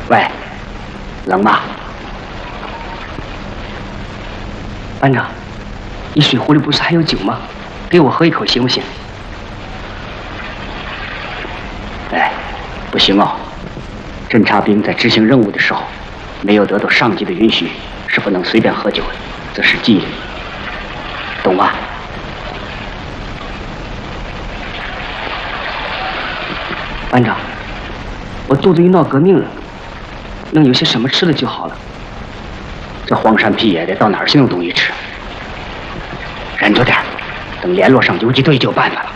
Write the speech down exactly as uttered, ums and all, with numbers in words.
喂，冷吗？班长，你水壶里不是还有酒吗？给我喝一口行不行？哎，不行哦。侦察兵在执行任务的时候，没有得到上级的允许，是不能随便喝酒的，这是纪律，懂吗？班长，我肚子遇闹革命了，能有些什么吃的就好了。这荒山僻野的，到哪儿去弄东西吃？忍着点，等联络上游击队就有办法了。